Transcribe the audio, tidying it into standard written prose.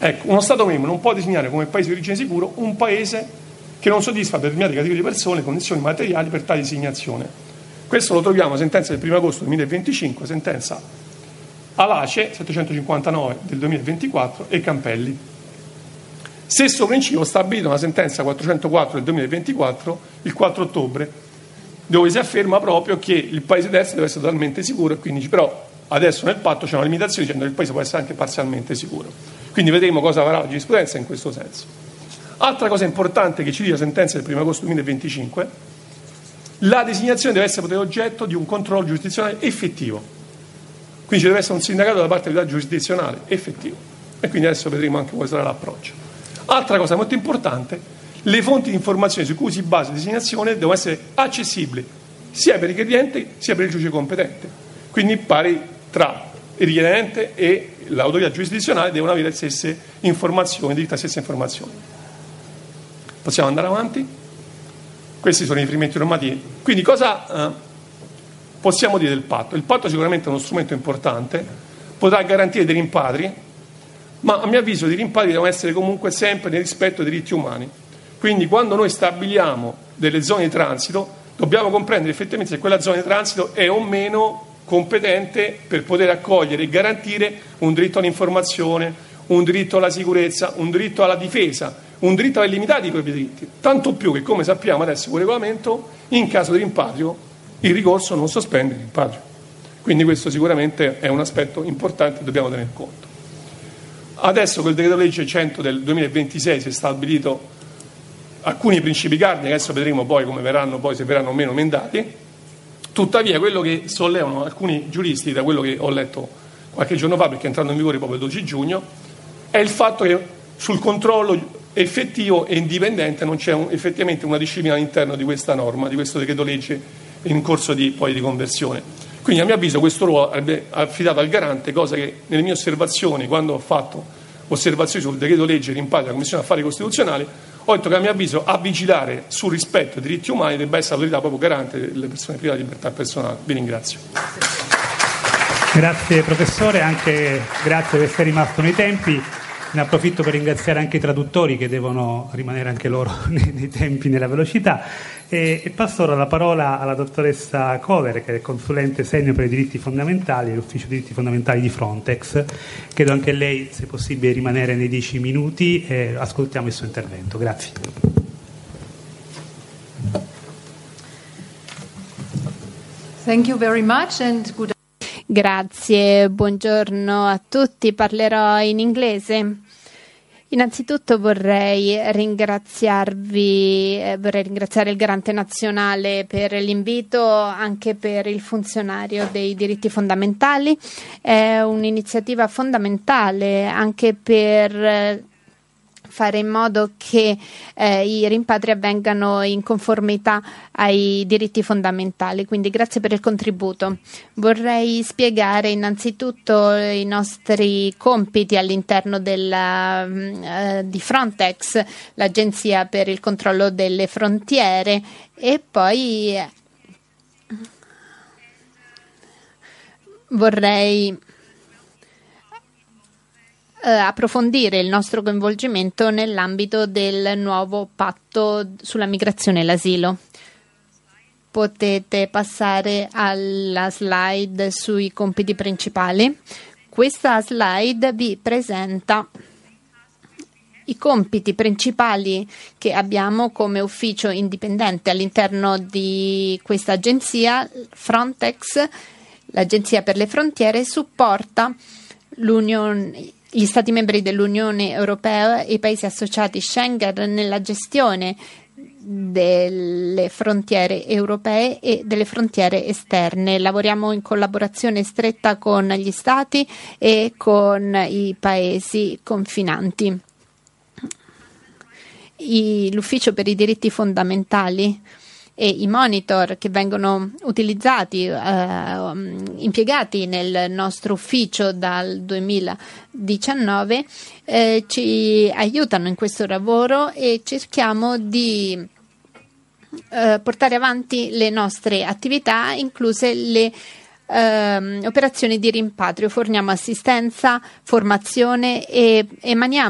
Ecco, uno Stato membro non può designare come paese di origine sicuro un paese che non soddisfa per determinate categorie di persone condizioni materiali per tale designazione. Questo lo troviamo sentenza del 1 agosto 2025, sentenza Alace 759 del 2024 e Campelli. Stesso principio stabilito nella sentenza 404 del 2024 il 4 ottobre, dove si afferma proprio che il paese terzo deve essere totalmente sicuro, e quindi però adesso nel patto c'è una limitazione dicendo che il paese può essere anche parzialmente sicuro. Quindi vedremo cosa farà la giurisprudenza in questo senso. Altra cosa importante che ci dice la sentenza del 1 agosto 2025, la designazione deve essere oggetto di un controllo giurisdizionale effettivo. Quindi ci deve essere un sindacato da parte dell'autorità giurisdizionale effettivo. E quindi adesso vedremo anche quale sarà l'approccio. Altra cosa molto importante, le fonti di informazione su cui si basa la designazione devono essere accessibili sia per il richiedente sia per il giudice competente. Quindi pari tra il richiedente e l'autorità giurisdizionale devono avere le stesse informazioni, diritto alle stesse informazioni. Possiamo andare avanti? Questi sono i riferimenti normativi. Quindi cosa possiamo dire del patto? Il patto sicuramente è uno strumento importante, potrà garantire dei rimpatri, ma a mio avviso i rimpatri devono essere comunque sempre nel rispetto dei diritti umani. Quindi quando noi stabiliamo delle zone di transito dobbiamo comprendere effettivamente se quella zona di transito è o meno competente per poter accogliere e garantire un diritto all'informazione, un diritto alla sicurezza, un diritto alla difesa, un diritto a limitare i propri diritti. Tanto più che, come sappiamo adesso con il regolamento, in caso di rimpatrio il ricorso non sospende il rimpatrio. Quindi questo sicuramente è un aspetto importante che dobbiamo tener conto. Adesso col decreto legge 100 del 2026 si è stabilito alcuni principi cardine, adesso vedremo poi come verranno, poi se verranno o meno emendati. Tuttavia quello che sollevano alcuni giuristi, da quello che ho letto qualche giorno fa, perché è entrato in vigore proprio il 12 giugno, è il fatto che sul controllo effettivo e indipendente non c'è effettivamente una disciplina all'interno di questa norma, di questo decreto legge in corso di conversione. Quindi a mio avviso questo ruolo è affidato al garante, cosa che nelle mie osservazioni, quando ho fatto osservazioni sul decreto legge rimpatrio della Commissione Affari Costituzionali, ho detto che a mio avviso a vigilare sul rispetto dei diritti umani debba essere l'autorità proprio garante delle persone private di libertà personale. Vi ringrazio. Grazie professore, anche grazie per essere rimasto nei tempi. Ne approfitto per ringraziare anche i traduttori che devono rimanere anche loro nei tempi, nella velocità. E passo ora la parola alla dottoressa Cover, che è consulente senior per i diritti fondamentali dell'Ufficio diritti fondamentali di Frontex. Chiedo anche a lei, se possibile, rimanere nei 10 minuti e ascoltiamo il suo intervento. Grazie. Thank you very much and good. Grazie, buongiorno a tutti, parlerò in inglese. Innanzitutto vorrei ringraziare il Garante Nazionale per l'invito, anche per il funzionario dei diritti fondamentali. È un'iniziativa fondamentale anche per fare in modo che i rimpatri avvengano in conformità ai diritti fondamentali. Quindi grazie per il contributo. Vorrei spiegare innanzitutto i nostri compiti all'interno di Frontex, l'Agenzia per il controllo delle frontiere, e poi vorrei approfondire il nostro coinvolgimento nell'ambito del nuovo patto sulla migrazione e l'asilo. Potete passare alla slide sui compiti principali. Questa slide vi presenta i compiti principali che abbiamo come ufficio indipendente all'interno di questa agenzia. Frontex, l'Agenzia per le Frontiere, supporta gli Stati membri dell'Unione Europea e i paesi associati Schengen nella gestione delle frontiere europee e delle frontiere esterne. Lavoriamo in collaborazione stretta con gli Stati e con i paesi confinanti. L'Ufficio per i diritti fondamentali e i monitor che vengono utilizzati, impiegati nel nostro ufficio dal 2019 ci aiutano in questo lavoro e cerchiamo di portare avanti le nostre attività, incluse le operazioni di rimpatrio. Forniamo assistenza, formazione e emaniamo